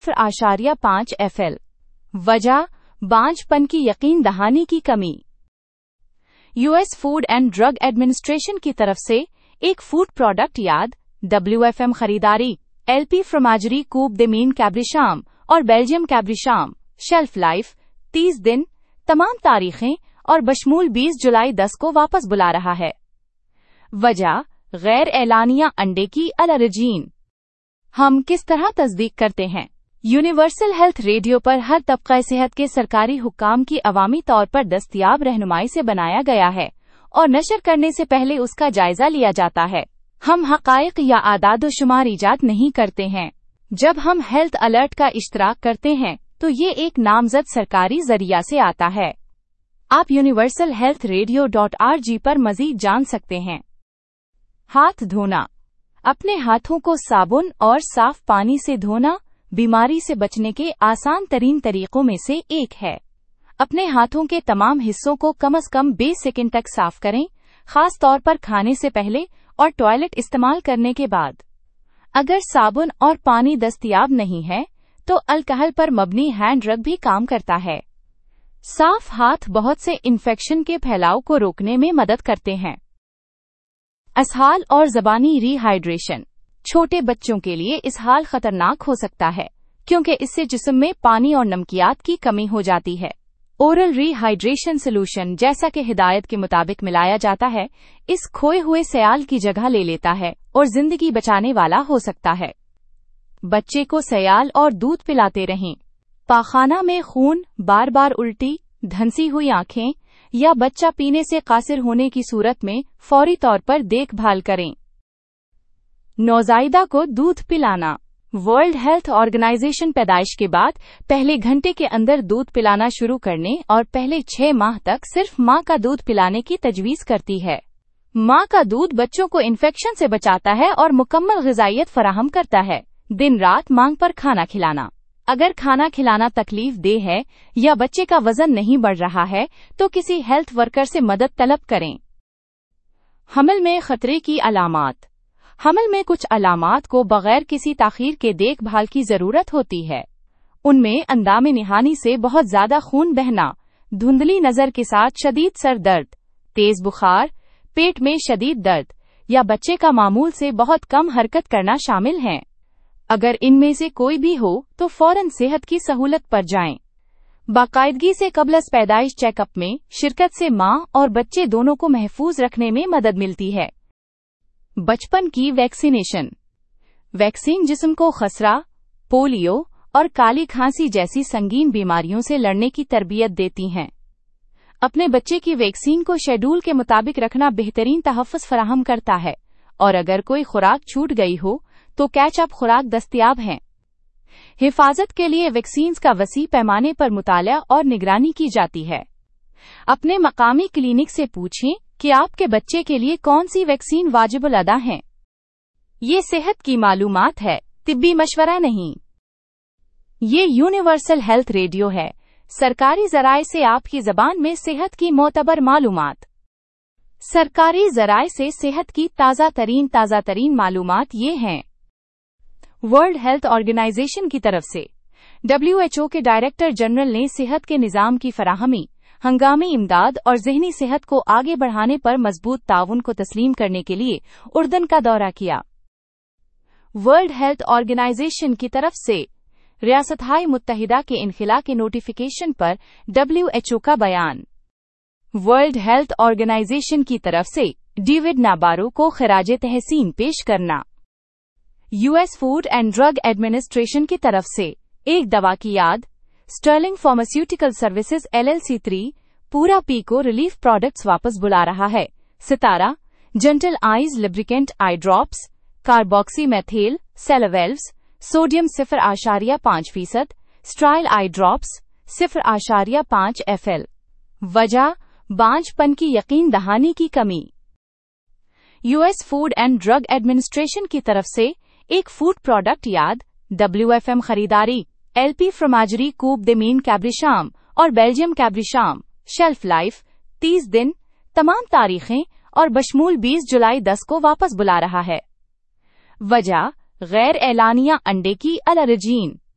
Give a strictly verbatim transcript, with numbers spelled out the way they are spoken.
सिफर आशारिया पाँच F L. वजह बांझपन की यकीन दहानी की कमी। US food and drug administration की तरफ से एक food product yard W F M खरीदारी एलपी फ्रोमाजरी कूप दे मीन कैब्रिशाम और बेल्जियम कैब्रिशाम शेल्फ लाइफ तीस दिन, तमाम तारीखें और बशमूल बीस जुलाई दस को वापस बुला रहा है। वजह गैर एलानिया अंडे की एलर्जीन। हम किस तरह तस्दीक करते हैं? यूनिवर्सल हेल्थ रेडियो पर हर तबका सेहत के सरकारी हुक्काम की अवामी तौर पर दस्तयाब रहनुमाई से बनाया गया है और नशर करने से पहले उसका जायजा लिया जाता है। हम हकायक या आदाद शुमार इजाद नहीं करते हैं। जब हम हेल्थ अलर्ट का इश्तराक करते हैं तो ये एक नामजद सरकारी जरिया से आता है। आप universal health radio dot R G पर मजीद जान सकते हैं। हाथ धोना। अपने हाथों को साबुन और साफ पानी से धोना बीमारी से बचने के आसान तरीन तरीकों में से एक है। अपने हाथों के तमाम हिस्सों को कम से कम बीस सेकंड तक साफ करें, खास तौर पर खाने से पहले और टॉयलेट इस्तेमाल करने के बाद। अगर साबुन और पानी दस्तयाब नहीं है तो अल्कोहल पर मबनी हैंड रग भी काम करता है। साफ हाथ बहुत से इन्फेक्शन के फैलाव को रोकने में मदद करते हैं। इसहाल और ज़बानी रीहाइड्रेशन। छोटे बच्चों के लिए इसहाल खतरनाक हो सकता है क्योंकि इससे जिस्म में पानी और नमकियात की कमी हो जाती है। ओरल रीहाइड्रेशन सॉल्यूशन जैसा कि हिदायत के मुताबिक मिलाया जाता है, इस खोए हुए सयाल की जगह ले लेता है और जिंदगी बचाने वाला हो सकता है। बच्चे को सयाल और दूध पिलाते रहें। पाखाना में खून, बार बार उल्टी, धंसी हुई आंखें या बच्चा पीने से कासिर होने की सूरत में फौरी तौर पर देखभाल करें। नौजायदा को दूध पिलाना। वर्ल्ड हेल्थ ऑर्गेनाइजेशन पैदाइश के बाद पहले घंटे के अंदर दूध पिलाना शुरू करने और पहले छह माह तक सिर्फ मां का दूध पिलाने की तजवीज करती है। मां का दूध बच्चों को इन्फेक्शन से बचाता है और मुकम्मल ग़िज़ाइयत फराहम करता है। दिन रात मांग पर खाना खिलाना। अगर खाना खिलाना तकलीफ देह है या बच्चे का वजन नहीं बढ़ रहा है तो किसी हेल्थ वर्कर से मदद तलब करें। हमल में खतरे की अलामात। हमल में कुछ अलामात को बगैर किसी ताखीर के देखभाल की जरूरत होती है। उनमें अंदामे निहानी से बहुत ज्यादा खून बहना, धुंधली नजर के साथ शदीद सर दर्द, तेज बुखार, पेट में शदीद दर्द या बच्चे का मामूल से बहुत कम हरकत करना शामिल हैं। अगर इनमें से कोई भी हो तो फौरन सेहत की सहूलत पर जाएं। बाकायदगी से कबल पैदाइश चेकअप में शिरकत से मां और बच्चे दोनों को महफूज रखने में मदद मिलती है। बचपन की वैक्सीनेशन। वैक्सीन जिस्म को खसरा, पोलियो और काली खांसी जैसी संगीन बीमारियों से लड़ने की तरबियत देती हैं। अपने बच्चे की वैक्सीन को शेड्यूल के मुताबिक रखना बेहतरीन तहफ़्फ़ुज़ फराहम करता है और अगर कोई खुराक छूट गई हो तो कैच अप खुराक दस्तयाब हैं। हिफाजत के लिए वैक्सीन का वसी पैमाने पर मुताला और निगरानी की जाती है। अपने मकामी क्लिनिक से पूछें कि आपके बच्चे के लिए कौन सी वैक्सीन वाजिबुल अदा है। ये सेहत की मालूमात है, तिब्बी मशवरा नहीं। ये यूनिवर्सल हेल्थ रेडियो है, सरकारी ज़राए से आपकी ज़बान में सेहत की मोतबर मालूमात। सरकारी ज़राए से सेहत की ताज़ा तरीन ताज़ा तरीन मालूमात ये हैं। वर्ल्ड हेल्थ ऑर्गेनाइजेशन की तरफ से डब्ल्यू एच ओ के डायरेक्टर जनरल ने सेहत के निज़ाम की फराहमी, हंगामी इमदाद और ज़हनी सेहत को आगे बढ़ाने पर मजबूत ताउन को तस्लीम करने के लिए उर्दन का दौरा किया। वर्ल्ड हेल्थ ऑर्गेनाइजेशन की तरफ से रियासत-ए मुत्तहिदा के इनखिला के नोटिफिकेशन पर डब्ल्यू एच ओ का बयान। वर्ल्ड हेल्थ ऑर्गेनाइजेशन की तरफ से डेविड नाबारो को खिराज तहसीन पेश करना। US food and drug administration की तरफ से एक दवा की याद Stirling pharmaceutical services LLC three पूरा पीको रिलीफ प्रोडक्ट्स वापस बुला रहा है। सितारा gentle eyes lubricant eye drops, कार्बोक्सीमेथिल सेलोवेल्व्स, sodium सिफर आशारिया पाँच फीसद, स्ट्राइल आई ड्रॉप्स सिफर आशारिया पाँच एफ एल। वजह बांझपन की यकीन दहानी की कमी। US food and drug administration की तरफ से एक food product yard W F M खरीदारी एलपी फ्रोमाजरी कूप दे मीन कैब्रिशाम और बेल्जियम कैब्रिशाम शेल्फ लाइफ तीस दिन, तमाम तारीखें और बशमूल बीस जुलाई दस को वापस बुला रहा है। वजह गैर एलानिया अंडे की एलर्जीन।